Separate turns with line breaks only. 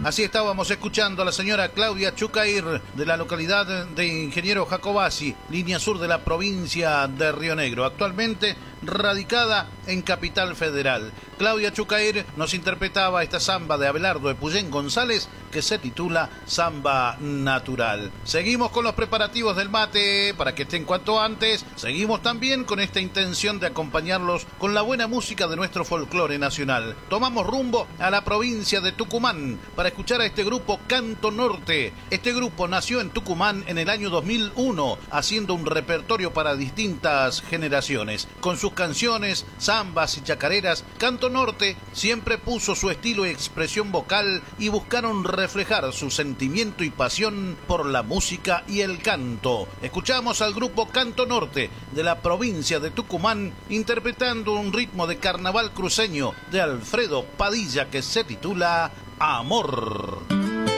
Así estábamos escuchando a la señora Claudia Chucair de la localidad de Ingeniero Jacobasi, línea sur de la provincia de Río Negro, actualmente radicada en Capital Federal. Claudia Chucair nos interpretaba esta samba de Abelardo Epuyén González que se titula Samba Natural. Seguimos con los preparativos del mate para que estén cuanto antes. Seguimos también con esta intención de acompañarlos con la buena música de nuestro folclore nacional. Tomamos rumbo a la provincia de Tucumán para escuchar a este grupo Canto Norte. Este grupo nació en Tucumán en el año 2001, haciendo un repertorio para distintas generaciones. Con sus canciones, zambas y chacareras, Canto Norte siempre puso su estilo y expresión vocal y buscaron reflejar su sentimiento y pasión por la música y el canto. Escuchamos al grupo Canto Norte de la provincia de Tucumán interpretando un ritmo de carnaval cruceño de Alfredo Padilla que se titula Amor.